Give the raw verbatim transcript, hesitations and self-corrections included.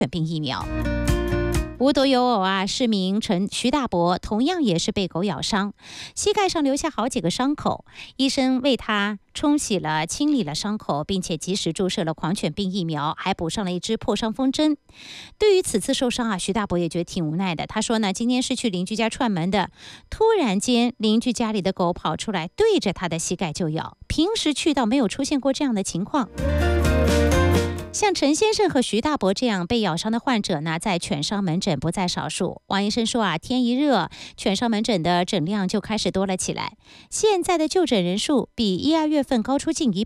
犬病疫苗。无独有偶啊，市民陈徐大伯同样也是被狗咬伤，膝盖上留下好几个伤口。医生为他冲洗了、清理了伤口，并且及时注射了狂犬病疫苗，还补上了一支破伤风针。对于此次受伤啊，徐大伯也觉得挺无奈的。他说呢，今天是去邻居家串门的，突然间邻居家里的狗跑出来，对着他的膝盖就咬。平时去到没有出现过这样的情况。像陈先生和徐大伯这样被咬伤的患者呢，在犬伤门诊不在少数。王医生说啊，天一热，犬伤门诊的诊量就开始多了起来。现在的就诊人数比一二月份高出近一